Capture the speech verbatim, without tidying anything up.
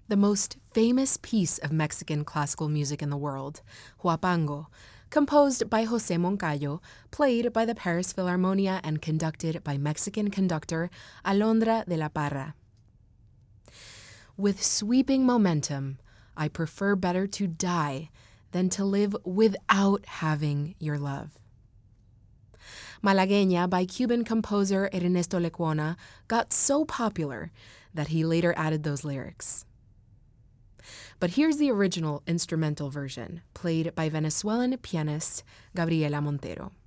the most famous piece of Mexican classical music in the world, Huapango, composed by José Moncayo, played by the Paris Philharmonia and conducted by Mexican conductor Alondra de la Parra. With sweeping momentum, I prefer better to die than to live without having your love. Malagueña by Cuban composer Ernesto Lecuona got so popular that he later added those lyrics. But here's the original instrumental version, played by Venezuelan pianist Gabriela Montero.